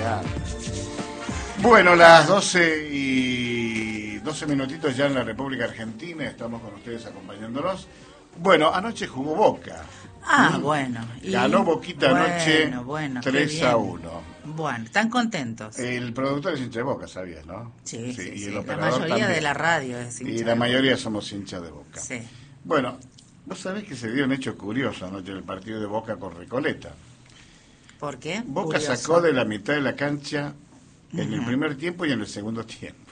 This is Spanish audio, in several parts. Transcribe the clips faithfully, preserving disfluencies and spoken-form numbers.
Claro. Bueno, las doce y doce minutitos ya en la República Argentina, estamos con ustedes acompañándonos. Bueno, anoche jugó Boca. Ah, ¿Mm? bueno. Y... Ganó Boquita bueno, anoche bueno, tres a uno. Bueno, están contentos. El productor es hincha de Boca, ¿sabías, no? Sí, sí, sí. Y sí. el La operador mayoría también. de la radio es hincha. Y la mayoría somos hinchas de Boca. Sí. Bueno, vos sabés que se dio un hecho curioso anoche en el partido de Boca con Recoleta. ¿Por qué? Boca Curioso. sacó de la mitad de la cancha en Uh-huh. el primer tiempo y en el segundo tiempo.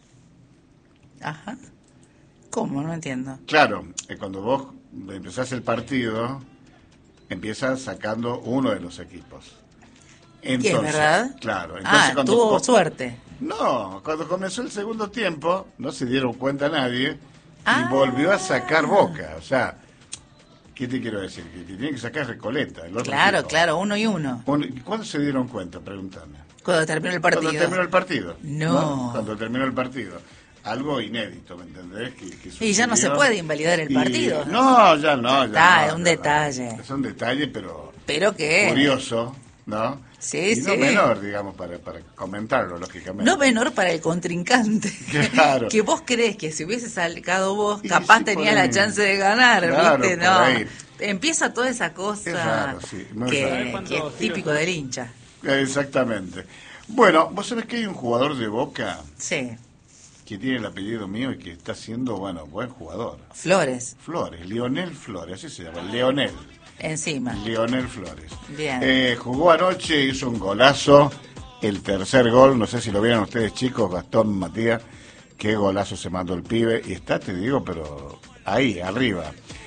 Ajá. ¿Cómo? No entiendo. Claro, eh, cuando vos empezás el partido, empiezas sacando uno de los equipos. Entonces, ¿Qué, verdad? Claro. Entonces, Ah, cuando, tuvo co- suerte. No, cuando comenzó el segundo tiempo, no se dieron cuenta nadie Ah. y volvió a sacar Boca. O sea, ¿qué te quiero decir? Que, que tiene que sacar Recoleta. El otro Claro, equipo. claro, uno y uno. Un- ¿Cuándo se dieron cuenta? Pregúntame. Cuando terminó el partido. Cuando terminó el partido. No. Cuando terminó el partido. Algo inédito, ¿me entendés? Que, que Y ya no se sucedió. puede invalidar el Y- partido. No, ya no. Ya Está, no, es un ya detalle. no. Es un detalle, pero ¿Pero qué? curioso, ¿no? Sí, y no sí. menor, digamos, para, para comentarlo, lógicamente. No menor para el contrincante. Claro. Que vos crees que si hubiese sacado vos, Y capaz sí, tenía por la ahí. chance de ganar, Claro, ¿viste? por No. ahí. Empieza toda esa cosa Es raro, sí, muy que, raro. que es típico del hincha. Exactamente. Bueno, vos sabés que hay un jugador de Boca Sí. que tiene el apellido mío y que está siendo, bueno, buen jugador. Flores, Flores, Lionel Flores, así se llama, Leonel. encima. Lionel Flores. Bien. Eh, jugó anoche, hizo un golazo, el tercer gol, no sé si lo vieron ustedes chicos, Gastón, Matías, qué golazo se mandó el pibe, y está, te digo, pero ahí, arriba.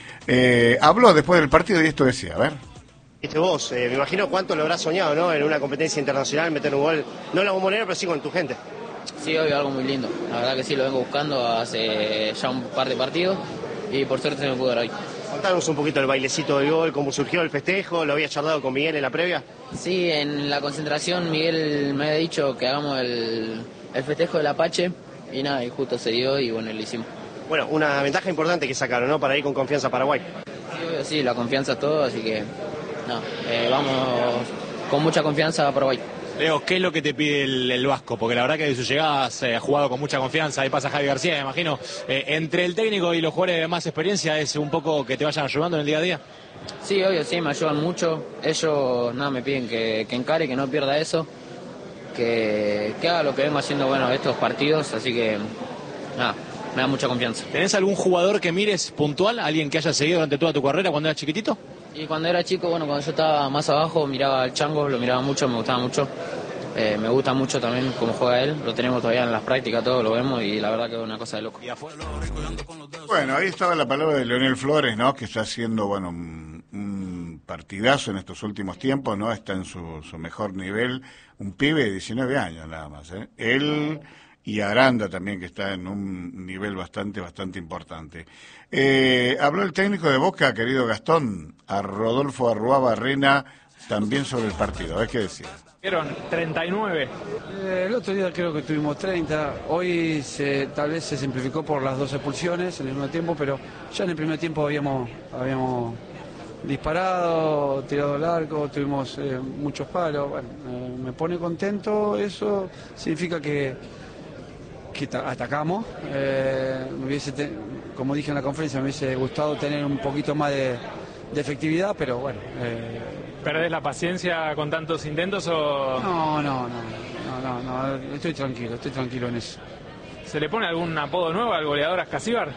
Eh, habló después del partido y esto decía, a ver. Viste vos, eh, me imagino cuánto lo habrás soñado, ¿no? En una competencia internacional, meter un gol, no en la Bombonera, pero sí con tu gente. Sí, obvio, algo muy lindo. La verdad que sí, lo vengo buscando hace ya un par de partidos y por suerte se me pudo dar hoy. Contanos un poquito el bailecito del gol, cómo surgió el festejo, lo había charlado con Miguel en la previa. Sí, en la concentración Miguel me había dicho que hagamos el, el festejo del Apache y nada, y justo se dio y bueno, lo hicimos. Bueno, una ventaja importante que sacaron, ¿no? Para ir con confianza a Paraguay. Sí, obvio, sí, la confianza es todo, así que no, eh, vamos con mucha confianza a Paraguay. Leo, ¿qué es lo que te pide el, el Vasco? Porque la verdad que de su llegada se ha jugado con mucha confianza. Ahí pasa Javi García, me imagino. Eh, entre el técnico y los jugadores de más experiencia, ¿es un poco que te vayan ayudando en el día a día? Sí, obvio, sí, me ayudan mucho. Ellos nada me piden que, que encare, que no pierda eso, que, que haga lo que vengo haciendo bueno estos partidos, así que nada, me da mucha confianza. ¿Tenés algún jugador que mires puntual? ¿Alguien que hayas seguido durante toda tu carrera cuando eras chiquitito? Y cuando era chico, bueno, cuando yo estaba más abajo, miraba al Chango, lo miraba mucho, me gustaba mucho. Eh, me gusta mucho también cómo juega él, lo tenemos todavía en las prácticas, todo lo vemos y la verdad que es una cosa de loco. Bueno, ahí estaba la palabra de Leonel Flores, ¿no? Que está haciendo, bueno, un, un partidazo en estos últimos tiempos, ¿no? Está en su, su mejor nivel. Un pibe de diecinueve años nada más, ¿eh? Él y Aranda también, que está en un nivel bastante, bastante importante. Eh, habló el técnico de Boca, querido Gastón, a Rodolfo Arruá Barrena, también sobre el partido. A ver qué decía. Fueron treinta y nueve. Eh, el otro día creo que tuvimos treinta, hoy se, tal vez se simplificó por las dos expulsiones en el segundo tiempo, pero ya en el primer tiempo habíamos, habíamos disparado, tirado al arco, tuvimos eh, muchos palos. Bueno, eh, me pone contento, eso significa que, que ta- atacamos. Eh, me hubiese te- como dije en la conferencia, me hubiese gustado tener un poquito más de, de efectividad, pero bueno. Eh, ¿Perdés la paciencia con tantos intentos o No, no, no, no, no, no, estoy tranquilo, estoy tranquilo en eso. se le pone algún apodo nuevo al goleador Ascasíbar?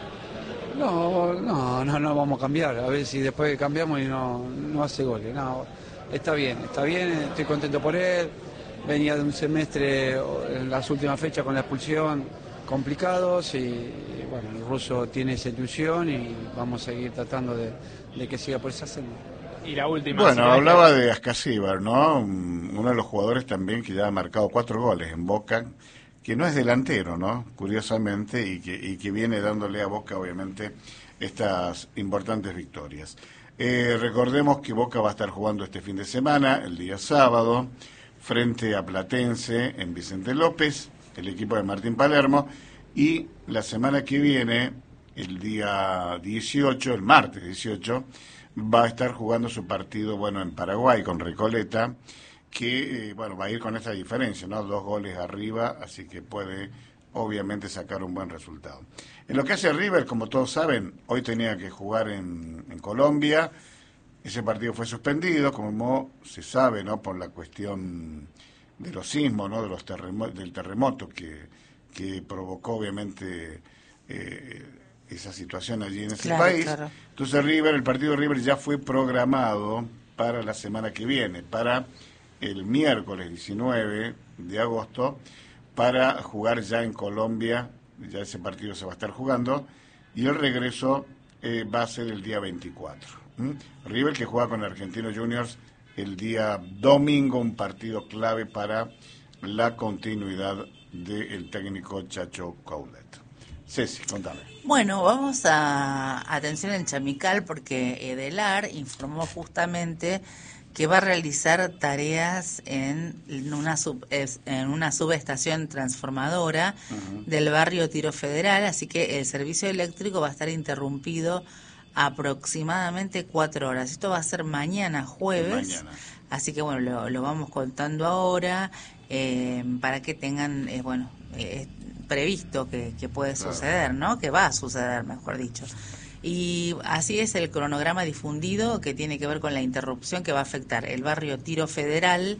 No, no, no, no vamos a cambiar, a ver si después cambiamos y no, no hace goles. No, está bien, está bien, estoy contento por él, venía de un semestre en las últimas fechas con la expulsión complicados y bueno, el ruso tiene esa intuición y vamos a seguir tratando de, de que siga por esa senda. Y la última. Bueno, si hablaba de Ascasíbar, ¿no? Uno de los jugadores también que ya ha marcado cuatro goles en Boca, que no es delantero, ¿no? Curiosamente, y que, y que viene dándole a Boca, obviamente, estas importantes victorias. Eh, recordemos que Boca va a estar jugando este fin de semana, el día sábado, frente a Platense en Vicente López, el equipo de Martín Palermo, y la semana que viene, el día dieciocho, el martes dieciocho, va a estar jugando su partido, bueno, en Paraguay con Recoleta, que, eh, bueno, va a ir con esta diferencia, ¿no? Dos goles arriba, así que puede, obviamente, sacar un buen resultado. En lo que hace River, como todos saben, hoy tenía que jugar en, en Colombia. Ese partido fue suspendido, como se sabe, ¿no? Por la cuestión de los sismos, ¿no? De los terremo- del terremoto que, que provocó, obviamente, eh, esa situación allí en ese Claro, país. claro. Entonces River, el partido de River ya fue programado para la semana que viene, para el miércoles diecinueve de agosto, para jugar ya en Colombia. Ya ese partido se va a estar jugando, y el regreso eh, va a ser el día veinticuatro. ¿Mm? River, que juega con Argentinos Juniors el día domingo, un partido clave para la continuidad del técnico Chacho Coudet. Ceci, contame. Bueno, vamos a atención en Chamical, porque Edelar informó justamente que va a realizar tareas en una sub, en una subestación transformadora uh-huh. del barrio Tiro Federal, así que el servicio eléctrico va a estar interrumpido aproximadamente cuatro horas. Esto va a ser mañana jueves, mañana. Así que bueno, lo, lo vamos contando ahora eh, para que tengan, eh, bueno, eh, previsto que, que puede claro. suceder, ¿no? Que va a suceder, mejor dicho. Y así es el cronograma difundido, que tiene que ver con la interrupción que va a afectar el barrio Tiro Federal,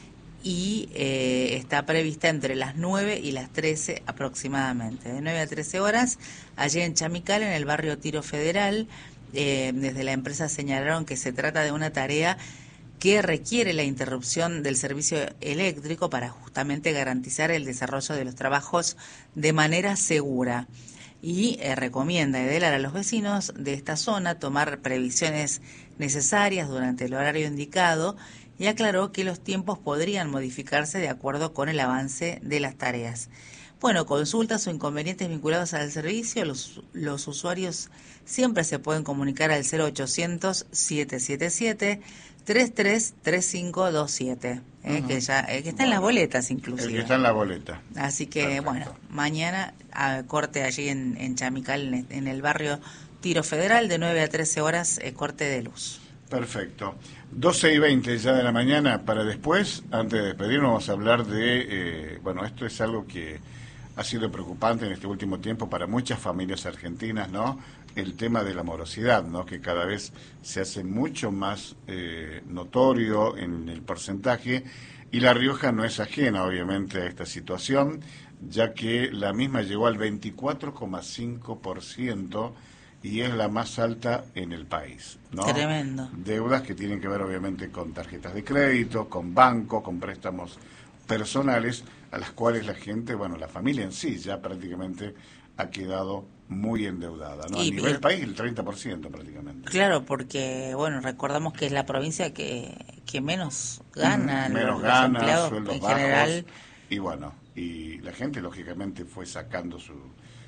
y eh, está prevista entre las nueve y las trece aproximadamente, de nueve a trece horas, allí en Chamical, en el barrio Tiro Federal. Eh, desde la empresa señalaron que se trata de una tarea que requiere la interrupción del servicio eléctrico para justamente garantizar el desarrollo de los trabajos de manera segura. Y eh, recomienda Edelar a los vecinos de esta zona tomar previsiones necesarias durante el horario indicado, y aclaró que los tiempos podrían modificarse de acuerdo con el avance de las tareas. Bueno, consultas o inconvenientes vinculados al servicio, los, los usuarios siempre se pueden comunicar al cero ochocientos, siete siete siete, tres tres tres cinco dos siete, eh, uh-huh. que ya eh, que está bueno, en las boletas inclusive. El que está en la boleta. Así que, perfecto. Bueno, mañana a corte allí en, en Chamical, en, en el barrio Tiro Federal, de nueve a trece horas, eh, corte de luz. Perfecto. doce y veinte ya de la mañana. Para después, antes de despedirnos, vamos a hablar de, eh, bueno, esto es algo que ha sido preocupante en este último tiempo para muchas familias argentinas, ¿no? El tema de la morosidad, ¿no? Que cada vez se hace mucho más eh, notorio en el porcentaje, y La Rioja no es ajena, obviamente, a esta situación, ya que la misma llegó al veinticuatro coma cinco por ciento y es la más alta en el país, ¿no? Tremendo. Deudas que tienen que ver, obviamente, con tarjetas de crédito, con bancos, con préstamos personales, a las cuales la gente, bueno, la familia en sí ya prácticamente ha quedado muy endeudada, ¿no? Y a nivel bien, país el treinta por ciento prácticamente. Claro, porque, bueno, recordamos que es la provincia que, que menos gana, mm, menos los, gana, los empleados sueldos en bajos, general. Y bueno, y la gente lógicamente fue sacando su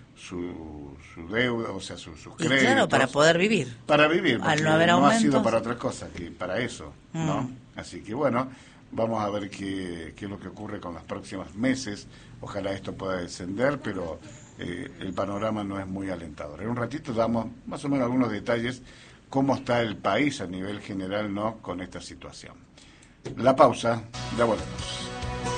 su, su deuda, o sea, su, sus y créditos. Claro, para poder vivir. Para vivir, porque al no haber no aumentos, ha sido para otra cosa que para eso, ¿no? Mm. Así que bueno, vamos a ver qué, qué es lo que ocurre con los próximos meses. Ojalá esto pueda descender, pero eh, el panorama no es muy alentador. En un ratito damos más o menos algunos detalles cómo está el país a nivel general, ¿no?, con esta situación. La pausa, ya volvemos.